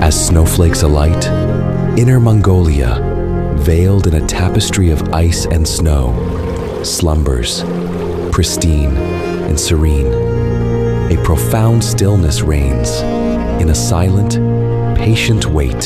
As snowflakes alight, Inner Mongolia, veiled in a tapestry of ice and snow, slumbers, pristine and serene. A profound stillness reigns in a silent, patient wait.